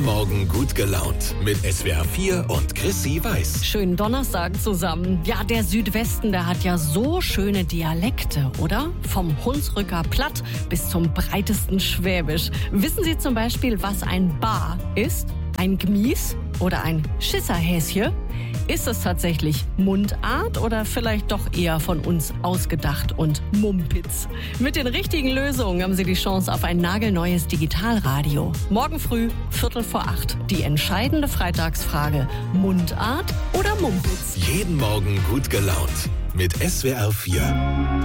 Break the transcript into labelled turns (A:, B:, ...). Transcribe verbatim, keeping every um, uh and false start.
A: Morgen gut gelaunt mit S W R vier und Chrissy Weiß.
B: Schönen Donnerstag zusammen. Ja, der Südwesten, der hat ja so schöne Dialekte, oder? Vom Hunsrücker Platt bis zum breitesten Schwäbisch. Wissen Sie zum Beispiel, was ein Bar ist? Ein Gmies oder ein Schisserhäschen? Ist es tatsächlich Mundart oder vielleicht doch eher von uns ausgedacht und Mumpitz? Mit den richtigen Lösungen haben Sie die Chance auf ein nagelneues Digitalradio. Morgen früh, Viertel vor acht. Die entscheidende Freitagsfrage: Mundart oder Mumpitz?
A: Jeden Morgen gut gelaunt mit S W R vier.